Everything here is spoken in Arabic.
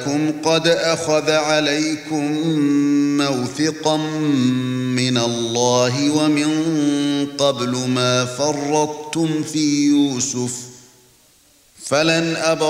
لكم قد أخذ عليكم موثقا من الله ومن قبل ما فرطتم في يوسف فلن